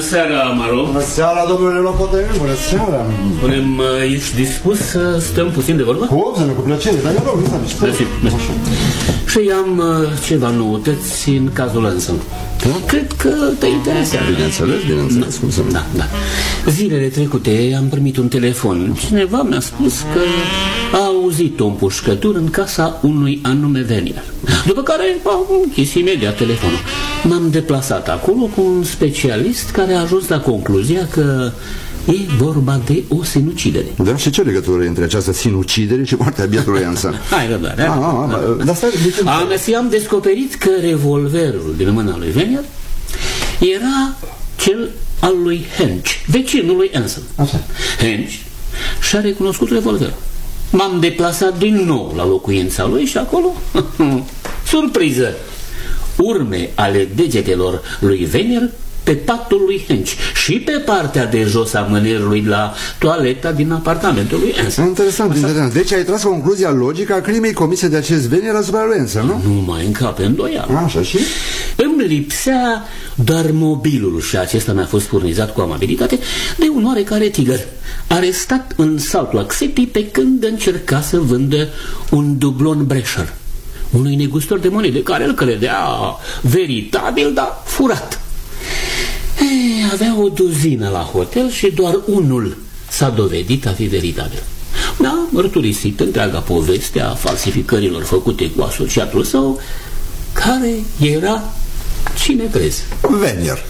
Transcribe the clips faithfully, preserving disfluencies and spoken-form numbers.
seara, Maro. Bună seara, domnule locotenent, bună seara. Punem, ești dispus să stăm puțin de vorbă? Cu obză, cu plăcere, dar eu rog, nu s-a Mersi, mersi. Și am uh, ceva noutăți în cazul Anson. Da? Cred că te interesează. Bineînțeles, bineînțeles, cum să nu. Da, da. Zilele trecute am primit un telefon. Cineva mi-a spus că a auzit o împușcătură în casa unui anume Venier. După care am închis imediat telefonul. M-am deplasat acolo cu un specialist care a ajuns la concluzia că e vorba de o sinucidere. Da? Și ce legătură între această sinucidere și moartea bietului Anson? Hai, răbdare. Ah, ah, ah, dar stai, de ce? Am, am descoperit că revolverul din mâna lui Venier era cel al lui Hench, vecinul lui Anson. Așa. Hench și-a recunoscut revolverul. M-am deplasat din nou la locuința lui și acolo, surpriză, urme ale degetelor lui Venier pe patul lui Hench și pe partea de jos a mânierului la toaleta din apartamentul lui Anson. Interesant, Asta... interesant. Deci ai tras concluzia logică a crimei comise de acest Venier asupra lui Anson, nu? Nu mai încape îndoială. Așa și? Îmi lipsea doar mobilul și acesta mi-a fost furnizat cu amabilitate de un oarecare tigăr arestat în Salt Lake City pe când încerca să vândă un dublon Brescher unui negustor de monede care îl credea veritabil, dar furat. Ei, avea o duzină la hotel și doar unul s-a dovedit a fi veritabil. Mi-a mărturisit întreaga poveste a falsificărilor făcute cu asociatul său, care era, cine crezi? Venier.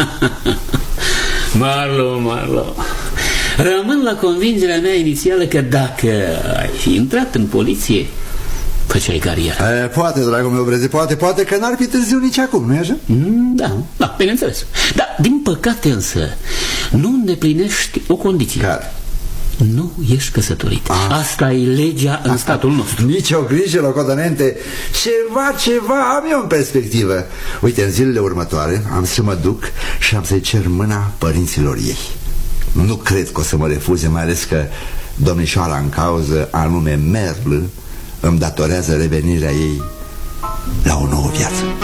Marlo, Marlo, rămân la convingerea mea inițială că dacă ai fi intrat în poliție, făceai carieră. E, poate, dragul meu Breze, poate, poate că n-ar fi târziu nici acum, nu-i așa? Mm, da, da, bineînțeles. Dar, din păcate însă, nu îndeplinești o condiție. Care? Nu ești căsătorit. Ah. Asta e legea în statul nostru. Nici o grijă, locotenente. Ceva, ceva am eu în perspectivă. Uite, în zilele următoare am să mă duc și am să-i cer mâna părinților ei. Nu cred că o să mă refuze, mai ales că domnișoara în cauză, anume Merle, îmi datorează revenirea ei la o nouă viață.